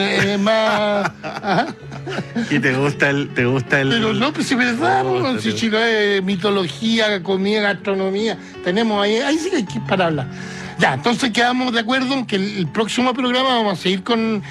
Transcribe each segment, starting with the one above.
más... Ajá. ¿Y te gusta el...? Pero no, pues es verdad, si Chiloé es mitología, comida, gastronomía, tenemos ahí sí que hay que ir para hablar. Ya, entonces quedamos de acuerdo en que el próximo programa vamos a seguir con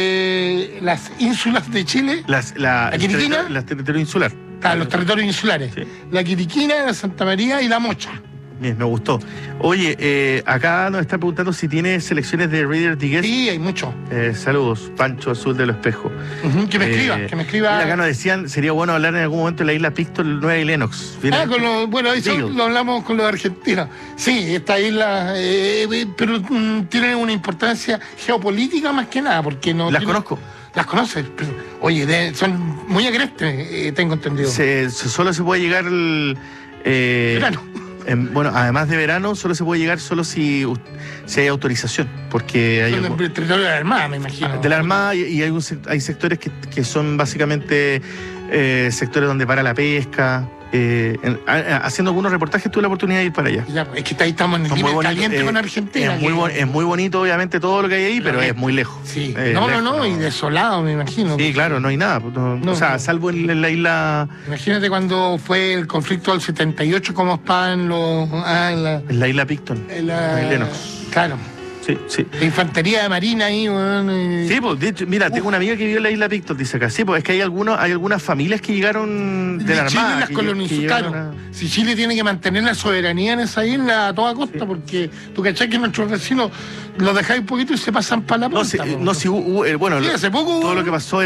las ínsulas de Chile. La Quiriquina. Las territorio insular. Los territorios insulares. Sí. La Quiriquina, la Santa María y la Mocha. Bien, me gustó. Oye, acá nos están preguntando si tiene selecciones de Reader Digest. Sí, hay mucho. Saludos, Pancho Azul de los Espejos. Que me escriba. Mira, acá nos decían, sería bueno hablar en algún momento de la isla Picton, Nueva y Lennox. Bueno, eso lo hablamos con los argentinos. Sí, esta isla, pero tiene una importancia geopolítica más que nada, porque no... Las conozco. ¿Las conoces? Oye, son muy agrestes, tengo entendido. Solo se puede llegar verano. Bueno, además de verano, solo se puede llegar solo si hay autorización, porque hay... Son del territorio de la Armada, me imagino. De la Armada, y hay sectores que son básicamente sectores donde para la pesca. Haciendo algunos reportajes tuve la oportunidad de ir para allá. Ya, es que ahí estamos en el límite caliente con Argentina. Es muy bonito, obviamente, todo lo que hay ahí, pero es muy lejos. Sí. No, y desolado, me imagino. Sí, claro, no hay nada. O sea, salvo en la isla... Imagínate cuando fue el conflicto del 78, cómo estaban los... en la isla Picton. En Lennox. Claro. Sí. La infantería de marina ahí, Sí, pues, de hecho, mira, tengo una amiga que vivió en la isla Picton, dice acá. Sí, pues es que hay algunas familias que llegaron de la Armada. Chile las colonizaron. Si Chile tiene que mantener la soberanía en esa isla a toda costa, porque tú cachás que nuestros vecinos los dejáis un poquito y se pasan para la punta. Hace poco todo lo que pasó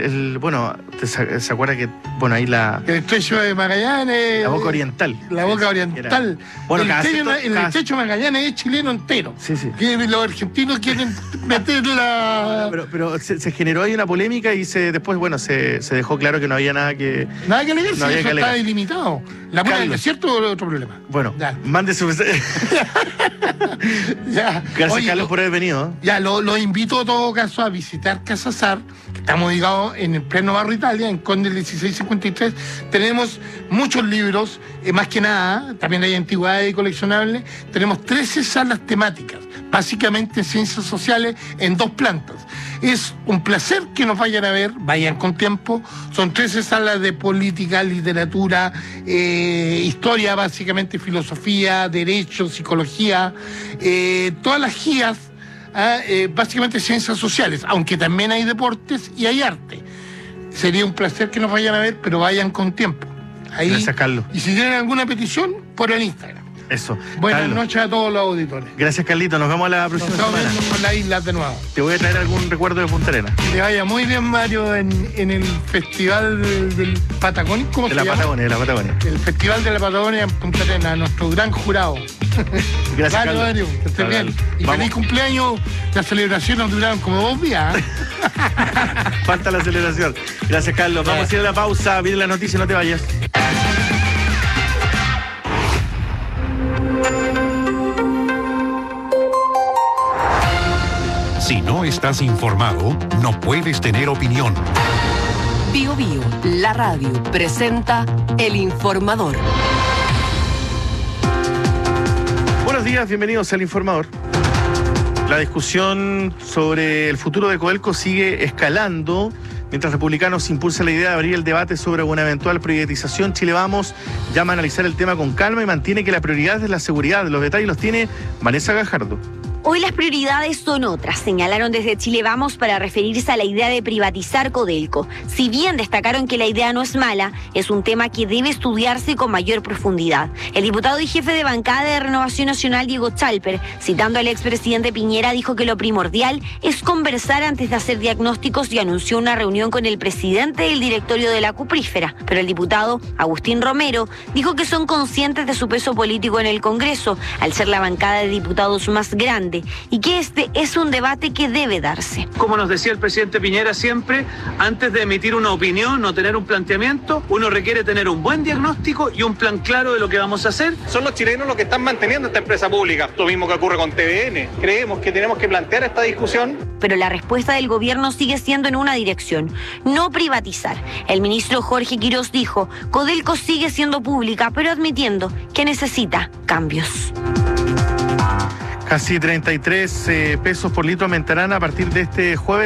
¿se acuerda que, ahí el estrecho de Magallanes... La boca oriental. La boca oriental. El estrecho de Magallanes es chileno entero. Sí. Los argentinos quieren meter la... Pero se generó ahí una polémica y después se dejó claro que no había nada que... Nada que alegar, eso está delimitado. La pura del desierto es otro problema. Bueno, mande su... Gracias, Carlos, por haber venido. Ya, lo invito en todo caso a visitar Casa Sar, que estamos ubicados en el pleno barrio Italia, en Conde 1653. Tenemos muchos libros, más que nada, también hay antigüedades y coleccionables. Tenemos 13 salas temáticas, básicamente ciencias sociales, en 2 plantas. Es un placer que nos vayan a ver, vayan con tiempo. Son 13 salas de política, literatura, historia, básicamente filosofía, derecho, psicología, todas las guías, básicamente ciencias sociales, aunque también hay deportes y hay arte. Sería un placer que nos vayan a ver, pero vayan con tiempo. Gracias, Carlos. Y si tienen alguna petición, por el Instagram. Eso. Buenas noches a todos los auditores. Gracias, Carlito. Nos vemos la próxima semana. Nos vemos con la isla de nuevo. Te voy a traer algún recuerdo de Punta Arenas. Que te vaya muy bien, Mario, en el festival del Patagonia. ¿Cómo se llama? De la Patagonia. El festival de la Patagonia en Punta Arenas, nuestro gran jurado. Gracias, Carlos. Mario, que estés bien. Y feliz cumpleaños. Las celebraciones duraron como 2 días. Falta la celebración. Gracias, Carlos. Vamos a ir a la pausa. Viene la noticia, no te vayas. Si no estás informado, no puedes tener opinión. Bio Bio, la radio, presenta El Informador. Buenos días, bienvenidos al Informador. La discusión sobre el futuro de Codelco sigue escalando. Mientras republicanos impulsan la idea de abrir el debate sobre una eventual privatización, Chile Vamos llama a analizar el tema con calma y mantiene que la prioridad es la seguridad. Los detalles los tiene Vanessa Gajardo. Hoy las prioridades son otras, señalaron desde Chile Vamos para referirse a la idea de privatizar Codelco. Si bien destacaron que la idea no es mala, es un tema que debe estudiarse con mayor profundidad. El diputado y jefe de bancada de Renovación Nacional, Diego Chalper, citando al expresidente Piñera, dijo que lo primordial es conversar antes de hacer diagnósticos y anunció una reunión con el presidente del directorio de la Cuprífera. Pero el diputado Agustín Romero dijo que son conscientes de su peso político en el Congreso, al ser la bancada de diputados más grande, y que este es un debate que debe darse. Como nos decía el presidente Piñera siempre, antes de emitir una opinión o tener un planteamiento, uno requiere tener un buen diagnóstico y un plan claro de lo que vamos a hacer. Son los chilenos los que están manteniendo esta empresa pública. Lo mismo que ocurre con TVN. Creemos que tenemos que plantear esta discusión. Pero la respuesta del gobierno sigue siendo en una dirección: no privatizar. El ministro Jorge Quirós dijo, Codelco sigue siendo pública, pero admitiendo que necesita cambios. Casi 33 pesos por litro aumentarán a partir de este jueves.